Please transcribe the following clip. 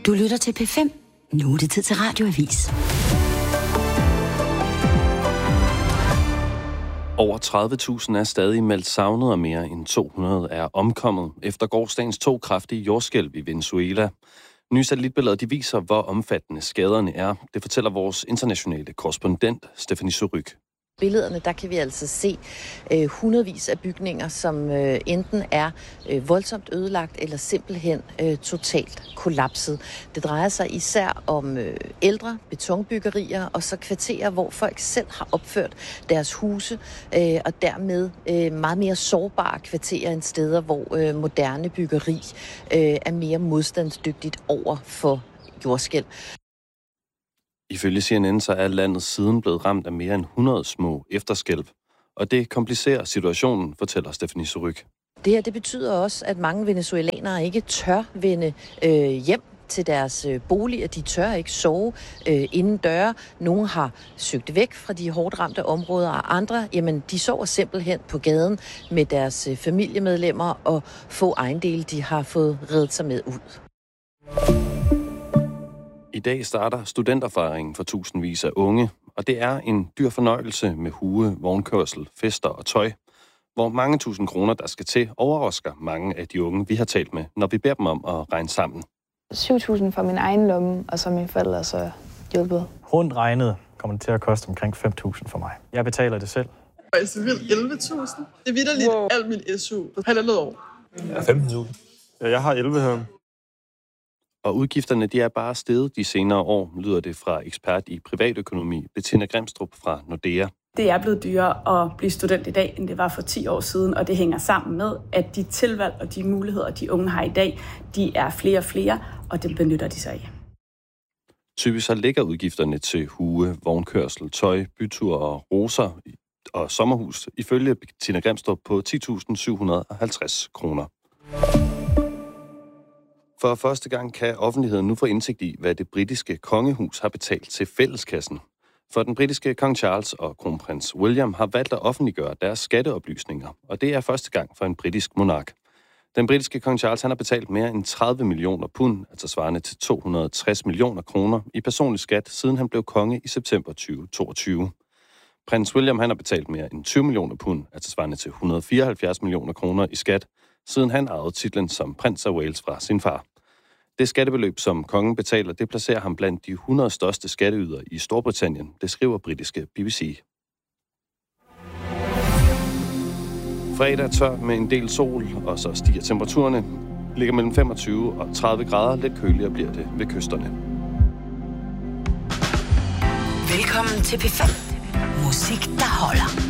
Du lytter til P5. Nu er det tid til Radioavis. Over 30.000 er stadig meldt savnet, og mere end 200 er omkommet efter gårsdagens 2 kraftige jordskælv i Venezuela. Nye satellitbilleder de viser, hvor omfattende skaderne er. Det fortæller vores internationale korrespondent, Stephanie Surrugue. Billederne, der kan vi altså se hundredvis af bygninger, som enten er voldsomt ødelagt eller simpelthen totalt kollapset. Det drejer sig især om ældre betonbyggerier og så kvarterer, hvor folk selv har opført deres huse, og dermed meget mere sårbare kvarterer end steder, hvor moderne byggeri er mere modstandsdygtigt over for jordskælv. Ifølge CNN så er landet siden blevet ramt af mere end 100 små efterskælv, og det komplicerer situationen, fortæller Stephanie Surrugue. Det her det betyder også, at mange venezuelanere ikke tør vende hjem til deres boliger. De tør ikke sove inden døre. Nogle har søgt væk fra de hårdt ramte områder, og andre, jamen, de sover simpelthen på gaden med deres familiemedlemmer og få ejendele, de har fået reddet sig med ud. I dag starter studenterfejringen for tusindvis af unge, og det er en dyr fornøjelse med hue, vognkørsel, fester og tøj, hvor mange tusind kroner, der skal til, overrasker mange af de unge, vi har talt med, når vi beder dem om at regne sammen. 7.000 for min egen lomme, og så mine forældre så hjulpet. Rundt regnet kommer det til at koste omkring 5.000 for mig. Jeg betaler det selv. Altså vildt 11.000. Det er vitterligt alt min SU på halvandet år. Ja, 15.000. Ja, jeg har 11 her. Og udgifterne de er bare steget de senere år, lyder det fra ekspert i privatøkonomi, Bettina Grimstrup fra Nordea. Det er blevet dyrere at blive student i dag, end det var for 10 år siden, og det hænger sammen med, at de tilvalg og de muligheder, de unge har i dag, de er flere og flere, og det benytter de sig af. Typisk så ligger udgifterne til hue, vognkørsel, tøj, bytur og roser og sommerhus ifølge Bettina Grimstrup på 10.750 kroner. For første gang kan offentligheden nu få indsigt i, hvad det britiske kongehus har betalt til fælleskassen. For den britiske kong Charles og kronprins William har valgt at offentliggøre deres skatteoplysninger, og det er første gang for en britisk monark. Den britiske kong Charles han har betalt mere end 30 millioner pund, altså svarende til 260 millioner kroner, i personlig skat, siden han blev konge i september 2022. Prins William han har betalt mere end 20 millioner pund, altså svarende til 174 millioner kroner i skat, siden han arvede titlen som prins af Wales fra sin far. Det skattebeløb, som kongen betaler, det placerer ham blandt de 100 største skatteydere i Storbritannien, det skriver britiske BBC. Fredag er tør med en del sol, og så stiger temperaturerne. Ligger mellem 25 og 30 grader, lidt køligere bliver det ved kysterne. Velkommen til P5. Musik, der holder.